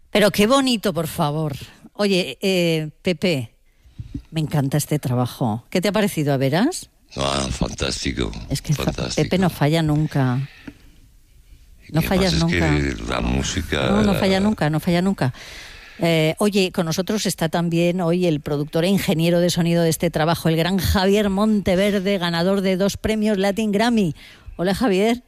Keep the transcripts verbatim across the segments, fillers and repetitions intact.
Pero qué bonito, por favor. Oye, eh, Pepe, me encanta este trabajo. ¿Qué te ha parecido, a veras? Ah, fantástico. Es que fantástico. Pepe no falla nunca. No fallas nunca. Es que la música... No, no falla nunca, no falla nunca. Eh, oye, con nosotros está también hoy el productor e ingeniero de sonido de este trabajo, el gran Javier Monteverde, ganador de dos premios Latin Grammy. Hola, Javier.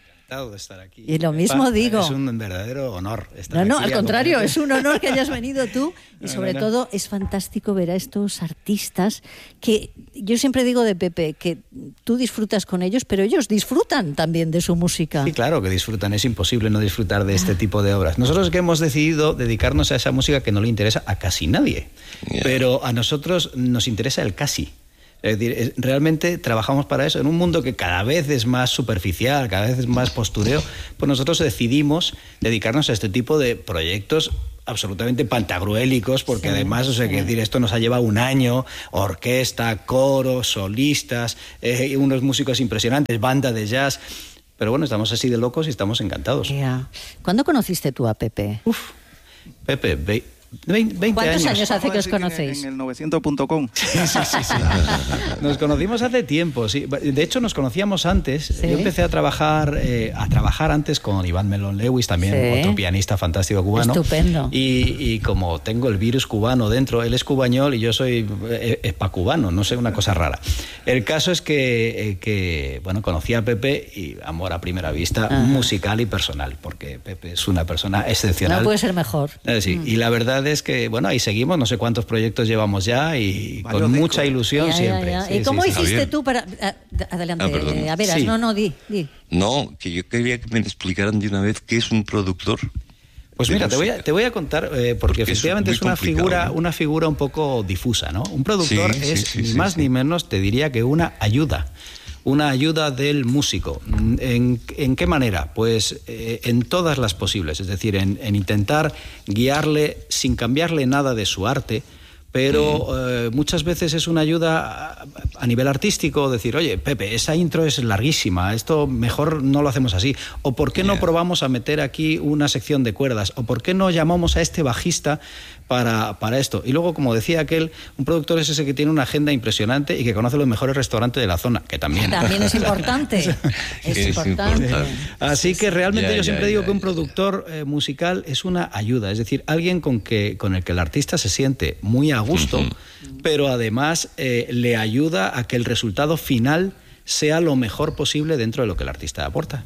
De estar aquí. Y lo mismo digo. Es un verdadero honor estar No, no, aquí. al contrario, es un honor que hayas venido tú. Y no, sobre no, no. todo es fantástico ver a estos artistas que yo siempre digo de Pepe que tú disfrutas con ellos, pero ellos disfrutan también de su música. Sí, claro que disfrutan, es imposible no disfrutar de este tipo de obras. Nosotros que hemos decidido dedicarnos a esa música que no le interesa a casi nadie, yeah. pero a nosotros nos interesa el casi. Es decir, realmente trabajamos para eso. En un mundo que cada vez es más superficial, cada vez es más postureo, pues nosotros decidimos dedicarnos a este tipo de proyectos absolutamente pantagruélicos, porque sí, además, o sea, sí. que decir, esto nos ha llevado un año, orquesta, coro, solistas, eh, unos músicos impresionantes, banda de jazz. Pero bueno, estamos así de locos y estamos encantados. Yeah. ¿Cuándo conociste tú a Pepe? Uf, Pepe, ve... veinte ¿Cuántos años, años hace que os conocéis? En el novecientos punto com. Sí, sí, sí, sí. Nos conocimos hace tiempo, sí. De hecho, nos conocíamos antes. ¿Sí? Yo empecé a trabajar eh, a trabajar antes con Iván Melón Lewis, también sí. otro pianista fantástico cubano. Estupendo. Y, y como tengo el virus cubano dentro, él es cubañol y yo soy espacubano, no sé, una cosa rara. El caso es que, eh, que bueno, conocí a Pepe y amor a primera vista, ajá. musical y personal, porque Pepe es una persona excepcional. No puede ser mejor. Eh, sí, mm. y la verdad es que, bueno, ahí seguimos, no sé cuántos proyectos llevamos ya y Varios con discos. mucha ilusión ya, siempre. Ya, ya. Sí, ¿Y cómo sí, hiciste Javier. tú para...? Adelante, Ah, a veras, sí. no, no, di, di. No, que yo quería que me explicaran de una vez qué es un productor. Pues mira, te voy, a, te voy a contar, eh, porque, porque efectivamente es, es una figura, ¿no? una figura un poco difusa, ¿no? Un productor sí, es sí, sí, ni sí, más sí. ni menos, te diría que una ayuda. Una ayuda del músico. ¿En, en qué manera? Pues eh, en todas las posibles, es decir, en, en intentar guiarle sin cambiarle nada de su arte, pero eh, muchas veces es una ayuda a, a nivel artístico, decir, oye, Pepe, esa intro es larguísima, esto mejor no lo hacemos así, o ¿por qué no probamos a meter aquí una sección de cuerdas? O ¿por qué no llamamos a este bajista para, para esto? Y luego, como decía aquel, un productor es ese que tiene una agenda impresionante y que conoce los mejores restaurantes de la zona, que también. También es importante. es, es importante. importante. Así que realmente ya, yo ya, siempre ya, digo ya, que un ya. productor eh, musical es una ayuda, es decir, alguien con, que, con el que el artista se siente muy a gusto, uh-huh. pero además eh, le ayuda a que el resultado final sea lo mejor posible dentro de lo que el artista aporta.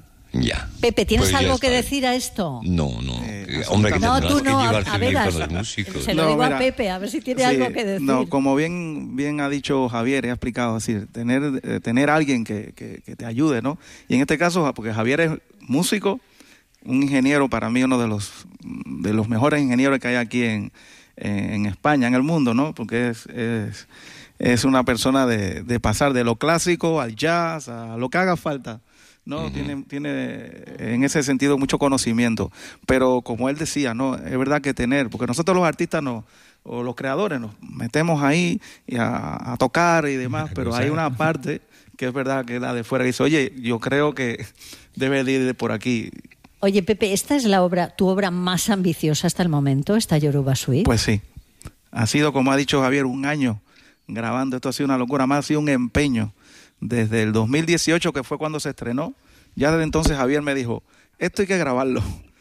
Ya. Pepe, ¿tienes Pues algo está. que decir a esto? No, no. Eh, Hombre, que no, tendrás tú que no, llevarte a bien veras, con los músicos. se lo No, digo mira, a Pepe, a ver si tiene sí, algo que decir. No, como bien, bien ha dicho Javier, he explicado, es decir, tener, eh, tener alguien que, que, que te ayude, ¿no? Y en este caso, porque Javier es músico, un ingeniero, para mí uno de los, de los mejores ingenieros que hay aquí en, en España, en el mundo, ¿no? Porque es... es es una persona de, de pasar de lo clásico al jazz, a lo que haga falta, ¿no? Uh-huh. Tiene, tiene en ese sentido mucho conocimiento, pero como él decía, ¿no? Es verdad que tener, porque nosotros los artistas no, o los creadores nos metemos ahí y a, a tocar y demás, pero hay una parte que es verdad que la de fuera dice, oye, yo creo que debe de ir de por aquí. Oye, Pepe, ¿esta es la obra, tu obra más ambiciosa hasta el momento, esta Yoruba Suite? Pues sí, ha sido, como ha dicho Javier, un año grabando, esto ha sido una locura, más ha sido un empeño desde el dos mil dieciocho, que fue cuando se estrenó. Ya desde entonces Javier me dijo, esto hay que grabarlo,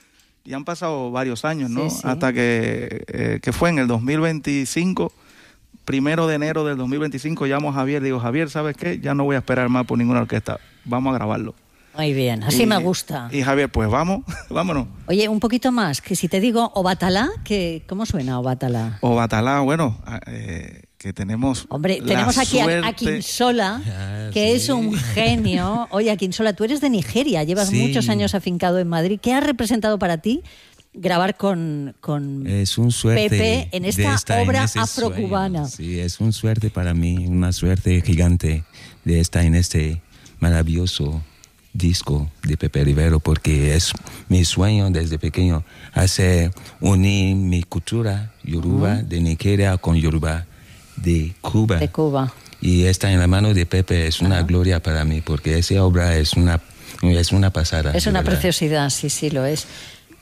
y han pasado varios años, ¿no? Sí, sí. Hasta que, eh, que fue en el dos mil veinticinco, primero de enero del dos mil veinticinco, llamo a Javier, digo, Javier, ¿sabes qué? Ya no voy a esperar más por ninguna orquesta, vamos a grabarlo. Muy bien, así y, me gusta. Y Javier, pues vamos, vámonos. Oye, un poquito más, que si te digo Obatalá, que, ¿cómo suena Obatalá? Obatalá, bueno, eh, que tenemos Hombre, tenemos aquí suerte... a, a Quinsola, ah, que sí. es un genio. Oye, Quinsola, tú eres de Nigeria, llevas sí. muchos años afincado en Madrid. ¿Qué ha representado para ti grabar con, con es un suerte Pepe en esta obra en afrocubana? Sueño. Sí, es un suerte para mí, una suerte gigante de estar en este maravilloso disco de Pepe Rivero, porque es mi sueño desde pequeño, hacer unir mi cultura yoruba uh-huh. de Nigeria con yoruba de Cuba. De Cuba. Y estar en la mano de Pepe es una uh-huh. gloria para mí, porque esa obra es una, es una pasada. Es una verdad. Preciosidad, sí, sí, lo es.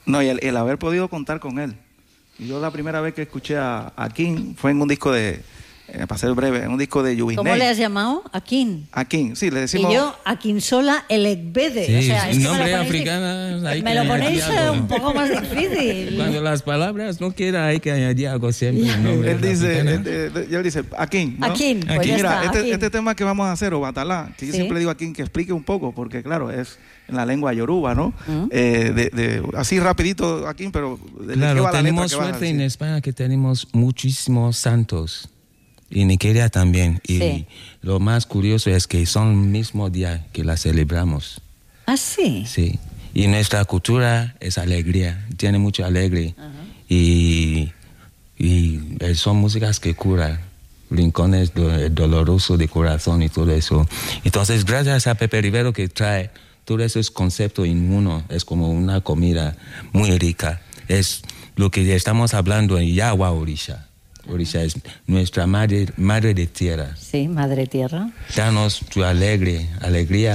No, y el, el haber podido contar con él. Yo la primera vez que escuché a, a King fue en un disco de, eh, para ser breve, en un disco de Yubinei. ¿Cómo le has llamado? A King. A King, sí, le decimos... Y yo, a Kinsola el Ekbede. Sí, o sea, es que nombre me lo ponéis, africano, hay me que lo ponéis añadir eh, algo. un poco más difícil. Cuando las palabras no quieran, hay que añadir algo siempre. el nombre Él dice, africano. él, él- él dice, Akin, ¿no? Akin, pues Akin. ya Mira, está, este, Akin. este tema que vamos a hacer, o Batalá, que yo Sí. siempre digo a Akin que explique un poco, porque claro, es en la lengua yoruba, ¿no? Mm. Eh, de, de- así rapidito, Akin, pero ¿de qué Claro, va la letra tenemos que vas a suerte en decir? España que tenemos muchísimos santos. Y Nigeria también. Y Sí. lo más curioso es que son el mismo día que la celebramos. ¿Ah, sí? Sí. Y nuestra cultura es alegría, tiene mucha alegría. Y, y eh, son músicas que curan, rincones do- dolorosos de corazón y todo eso. Entonces, gracias a Pepe Rivero que trae todos esos conceptos en uno, es como una comida muy rica. Es lo que estamos hablando en Yawa Orisha. Orisha es nuestra madre, madre de tierra. Sí, Madre Tierra. Danos tu alegre, alegría